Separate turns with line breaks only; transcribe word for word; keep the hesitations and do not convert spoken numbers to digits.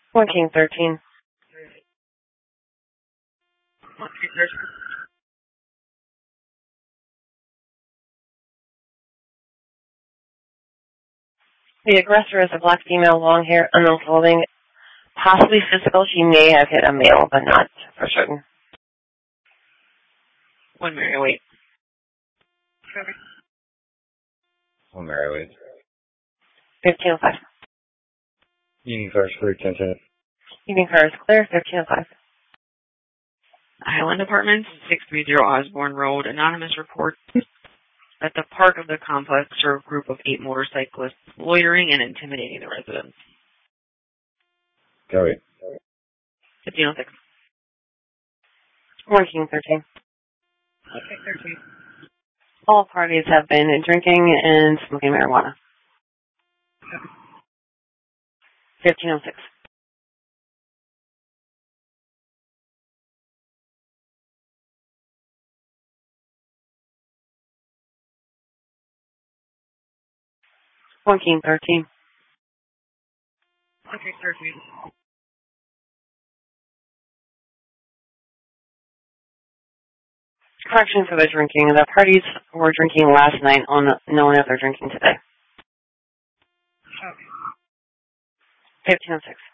One King thirteen.
One King thirteen.
The aggressor is a black female, long hair, unknown clothing, possibly physical. She may have hit a male, but not for certain.
One Mary Wade.
One Mary Wade.
Fifteen oh five.
Evening car is clear, ten ten.
Evening car is clear, fifteen oh five.
Highland Apartments, six thirty Osborne Road. Anonymous report that the part of the complex are a group of eight motorcyclists loitering and intimidating the residents.
Go ahead.
fifteen oh six.
One King thirteen.
Okay, thirteen.
All parties have been drinking and smoking marijuana. fifteen oh six. One King thirteen.
Okay, thirteen.
Correction for the drinking. The parties were drinking last night, on known as they're drinking today.
Okay.
fifteen oh six.